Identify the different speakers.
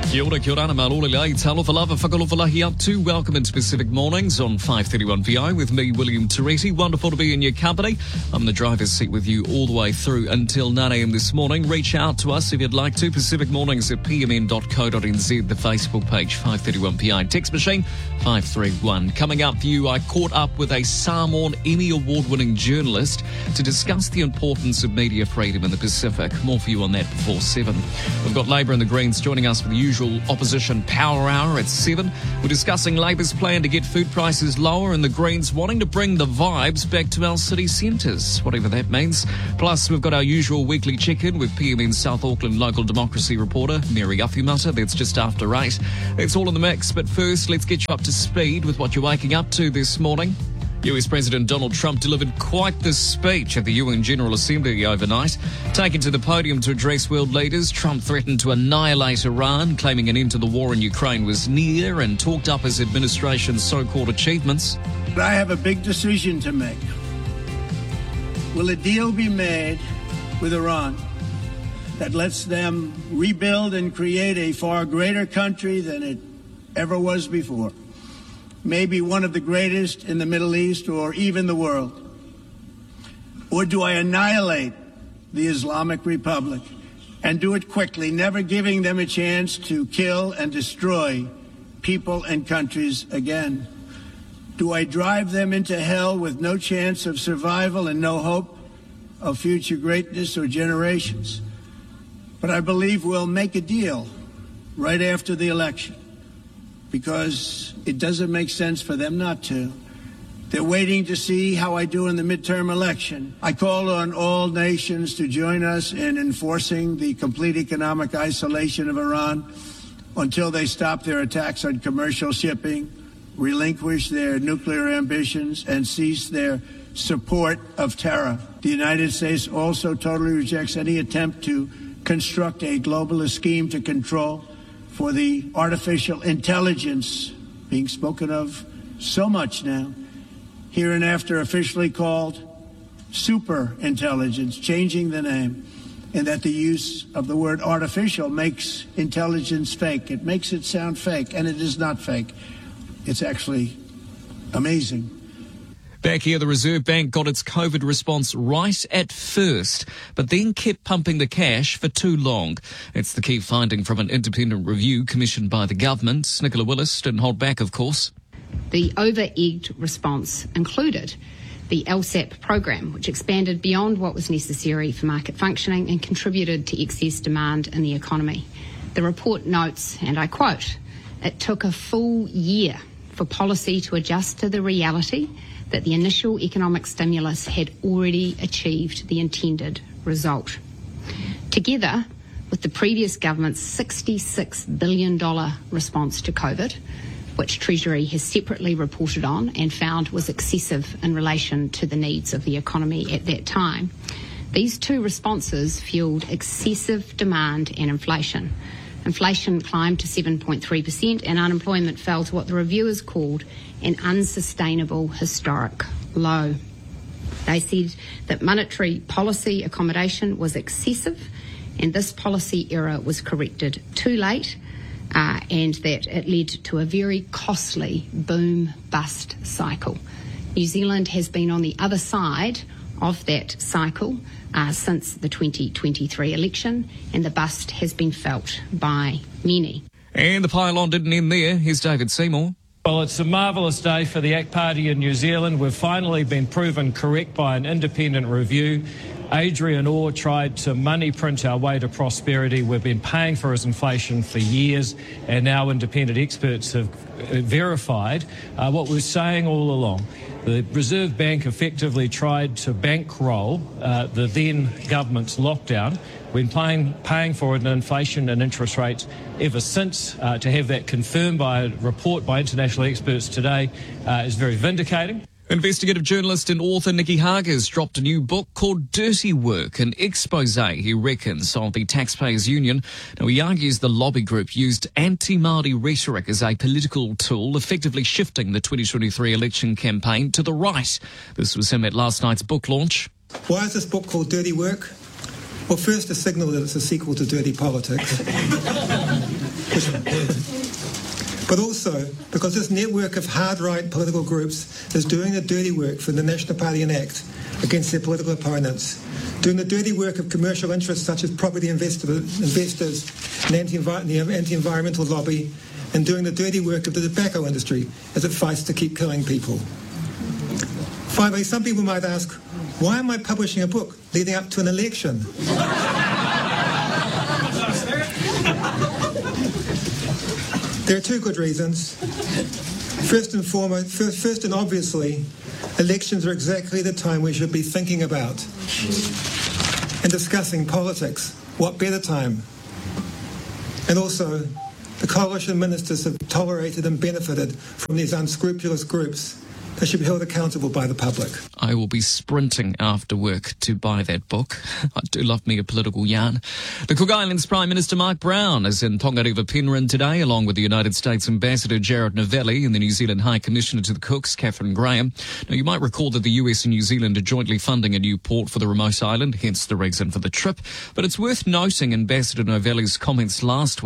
Speaker 1: Kia ora, kia ora, malolelei, talofa lava, whakalofalahi up to. Welcome into Pacific Mornings on 531 VI with me, William Teresi. Wonderful to be in your company. I'm in the driver's seat with you all the way through until 9 a.m. this morning. Reach out to us if you'd like to. Pacific Mornings at pmn.co.nz, the Facebook page, 531 PI. Text machine, 531. Coming up for you, I caught up with a Samoan Emmy Award-winning journalist to discuss the importance of media freedom in the Pacific. More for you on that before 7. We've got Labour and the Greens joining us for the usual opposition power hour at 7. We're discussing Labour's plan to get food prices lower and the Greens wanting to bring the vibes back to our city centres, whatever that means. Plus, we've got our usual weekly check-in with PMN South Auckland local democracy reporter, Mary Uffimata. That's just after 8. It's all in the mix, but first, let's get you up to speed with what you're waking up to this morning. US President Donald Trump delivered quite the speech at the UN General Assembly overnight. Taken to the podium to address world leaders, Trump threatened to annihilate Iran, claiming an end to the war in Ukraine was near, and talked up his administration's so-called achievements.
Speaker 2: I have a big decision to make. Will a deal be made with Iran that lets them rebuild and create a far greater country than it ever was before? Maybe one of the greatest in the Middle East or even the world? Or do I annihilate the Islamic Republic and do it quickly, never giving them a chance to kill and destroy people and countries again? Do I drive them into hell with no chance of survival and no hope of future greatness or generations? But I believe we'll make a deal right after the election, because it doesn't make sense for them not to. They're waiting to see how I do in the midterm election. I call on all nations to join us in enforcing the complete economic isolation of Iran until they stop their attacks on commercial shipping, relinquish their nuclear ambitions, and cease their support of terror. The United States also totally rejects any attempt to construct a globalist scheme to control for the artificial intelligence being spoken of so much now, hereinafter officially called super intelligence, changing the name, and that the use of the word artificial makes intelligence fake. It makes it sound fake, and it is not fake. It's actually amazing.
Speaker 1: Back here, the Reserve Bank got its COVID response right at first, but then kept pumping the cash for too long. It's the key finding from an independent review commissioned by the government. Nicola Willis didn't hold back, of course.
Speaker 3: The over-egged response included the LSAP program, which expanded beyond what was necessary for market functioning and contributed to excess demand in the economy. The report notes, and I quote, "It took a full year for policy to adjust to the reality that the initial economic stimulus had already achieved the intended result." Together with the previous government's $66 billion response to COVID, which Treasury has separately reported on and found was excessive in relation to the needs of the economy at that time, these two responses fueled excessive demand and inflation. Inflation climbed to 7.3% and unemployment fell to what the reviewers called an unsustainable historic low. They said that monetary policy accommodation was excessive and this policy error was corrected too late, and that it led to a very costly boom-bust cycle. New Zealand has been on the other side of that cycle since the 2023 election, and the bust has been felt by many.
Speaker 1: And the pile-on didn't end there. Here's David Seymour.
Speaker 4: Well, it's a marvellous day for the ACT Party in New Zealand. We've finally been proven correct by an independent review. Adrian Orr tried to money print our way to prosperity. We've been paying for his inflation for years, and now independent experts have verified what we were saying all along. The Reserve Bank effectively tried to bankroll the then government's lockdown. We've been paying for it in inflation and interest rates ever since. To have that confirmed by a report by international experts today is very vindicating.
Speaker 1: Investigative journalist and author Nicky Hager's dropped a new book called Dirty Work, an expose, he reckons, of the Taxpayers Union. Now, he argues the lobby group used anti-Māori rhetoric as a political tool, effectively shifting the 2023 election campaign to the right. This was him at last night's book launch.
Speaker 5: Why is this book called Dirty Work? Well, first, a signal that it's a sequel to Dirty Politics, but also because this network of hard-right political groups is doing the dirty work for the National Party and ACT against their political opponents, doing the dirty work of commercial interests such as property investors and the anti-environmental lobby, and doing the dirty work of the tobacco industry as it fights to keep killing people. Finally, some people might ask, why am I publishing a book leading up to an election? There are two good reasons. First and obviously, elections are exactly the time we should be thinking about and discussing politics. What better time? And also, the coalition ministers have tolerated and benefited from these unscrupulous groups. They should be held accountable by the public.
Speaker 1: I will be sprinting after work to buy that book. I do love me a political yarn. The Cook Islands Prime Minister Mark Brown is in Tongariro Penryn today, along with the United States Ambassador Jared Novelli and the New Zealand High Commissioner to the Cooks, Catherine Graham. Now, you might recall that the US and New Zealand are jointly funding a new port for the remote island, hence the reason for the trip. But it's worth noting Ambassador Novelli's comments last week